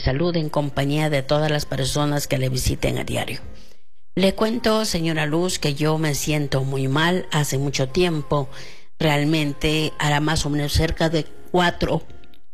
salud en compañía de todas las personas que le visiten a diario. Le cuento, señora Luz, que yo me siento muy mal hace mucho tiempo. Realmente hará más o menos cerca de 4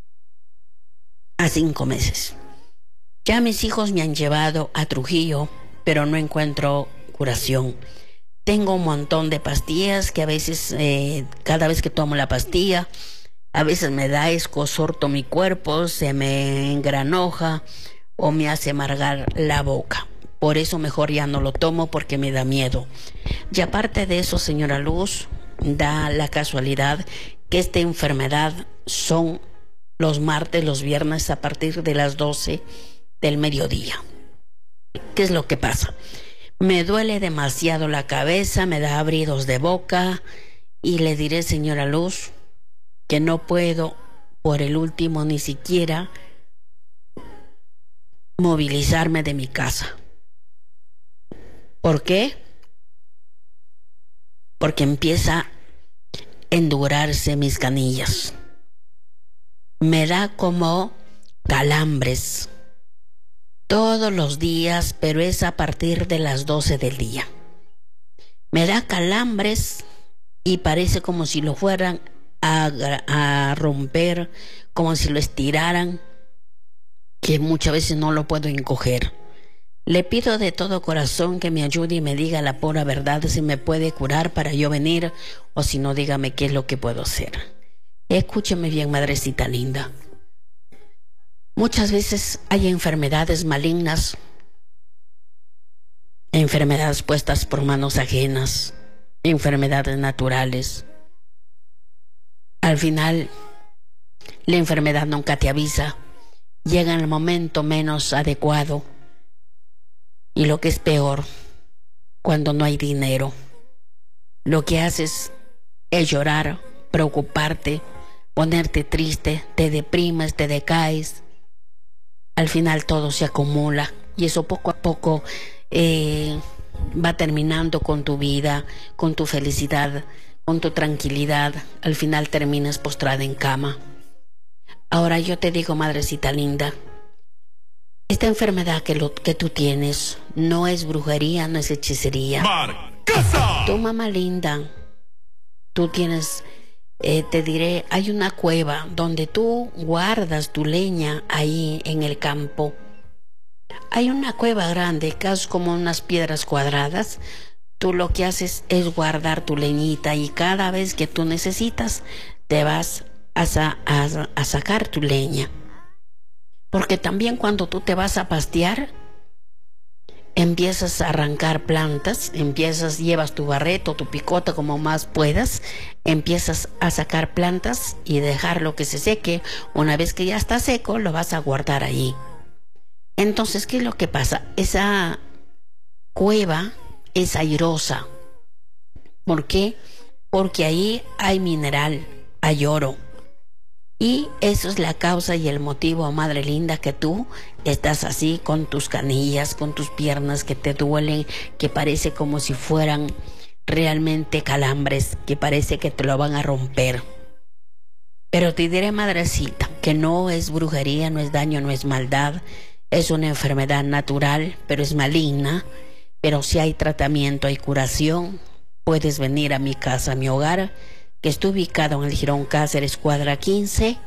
a 5 meses. Ya mis hijos me han llevado a Trujillo, pero no encuentro curación. Tengo un montón de pastillas que a veces, cada vez que tomo la pastilla, a veces me da escozor mi cuerpo, se me engranoja o me hace amargar la boca. Por eso mejor ya no lo tomo porque me da miedo. Y aparte de eso, señora Luz, da la casualidad que esta enfermedad son los martes, los viernes a partir de las 12 del mediodía. ¿Qué es lo que pasa? Me duele demasiado la cabeza, me da abridos de boca y le diré, señora Luz, que no puedo por el último ni siquiera movilizarme de mi casa. ¿Por qué? Porque empieza a endurarse mis canillas. Me da como calambres todos los días, pero es a partir de las 12 del día. Me da calambres y parece como si lo fueran a romper, como si lo estiraran, que muchas veces no lo puedo encoger. Le pido de todo corazón que me ayude y me diga la pura verdad si me puede curar para yo venir, o si no, dígame qué es lo que puedo hacer. Escúcheme bien, madrecita linda. Muchas veces hay enfermedades malignas, enfermedades puestas por manos ajenas, enfermedades naturales. Al final, la enfermedad nunca te avisa, llega en el momento menos adecuado. Y lo que es peor, cuando no hay dinero, lo que haces es llorar, preocuparte, ponerte triste, te deprimes, te decaes. Al final todo se acumula y eso poco a poco va terminando con tu vida, con tu felicidad, con tu tranquilidad. Al final terminas postrada en cama. Ahora yo te digo, madrecita linda, esta enfermedad que tú tienes no es brujería, no es hechicería. ¡Marcasa! Tu mamá linda, tú tienes, te diré, hay una cueva donde tú guardas tu leña ahí en el campo. Hay una cueva grande, casi como unas piedras cuadradas. Tú lo que haces es guardar tu leñita y cada vez que tú necesitas te vas a sacar tu leña. Porque también cuando tú te vas a pastear, empiezas a arrancar plantas, llevas tu barreto, tu picota, como más puedas, empiezas a sacar plantas y dejarlo que se seque. Una vez que ya está seco, lo vas a guardar ahí. Entonces, ¿qué es lo que pasa? Esa cueva es airosa. ¿Por qué? Porque ahí hay mineral, hay oro. Y eso es la causa y el motivo, madre linda, que tú estás así con tus canillas, con tus piernas que te duelen, que parece como si fueran realmente calambres, que parece que te lo van a romper. Pero te diré, madrecita, que no es brujería, no es daño, no es maldad. Es una enfermedad natural, pero es maligna. Pero si hay tratamiento, hay curación. Puedes venir a mi casa, a mi hogar, que está ubicado en el Jirón Cáceres, cuadra 15,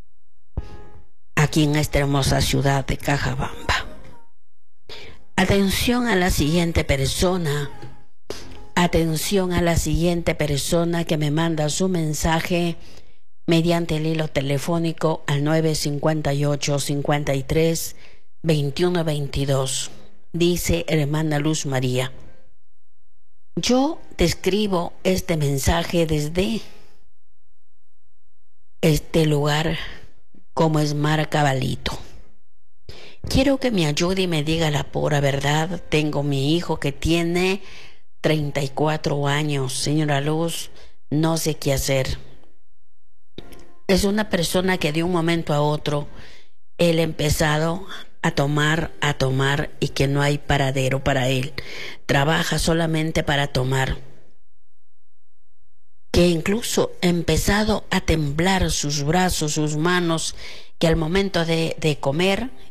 aquí en esta hermosa ciudad de Cajabamba. Atención a la siguiente persona. Atención a la siguiente persona que me manda su mensaje mediante el hilo telefónico al 958-53-2122. Dice hermana Luz María: yo te escribo este mensaje desde este lugar como es Mar Cabalito. Quiero que me ayude y me diga la pura verdad. Tengo mi hijo que tiene 34 años. Señora Luz, no sé qué hacer. Es una persona que de un momento a otro él ha empezado a tomar y que no hay paradero para él. Trabaja solamente para tomar. Que incluso ha empezado a temblar sus brazos, sus manos, que al momento de comer